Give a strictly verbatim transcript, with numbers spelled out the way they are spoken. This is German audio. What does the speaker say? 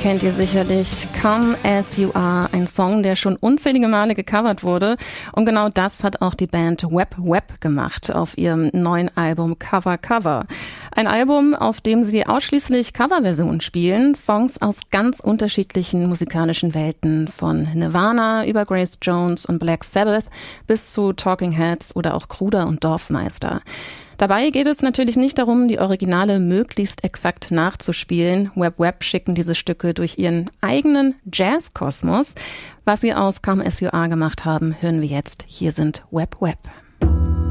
kennt ihr sicherlich. Come As You Are, ein Song, der schon unzählige Male gecovert wurde. Und genau das hat auch die Band Web Web gemacht auf ihrem neuen Album Cover Cover. Ein Album, auf dem sie ausschließlich Coverversionen spielen, Songs aus ganz unterschiedlichen musikalischen Welten, von Nirvana über Grace Jones und Black Sabbath bis zu Talking Heads oder auch Kruder und Dorfmeister. Dabei geht es natürlich nicht darum, die Originale möglichst exakt nachzuspielen. Web Web schicken diese Stücke durch ihren eigenen Jazz-Kosmos. Was sie aus Come As You Are gemacht haben, hören wir jetzt. Hier sind Web Web.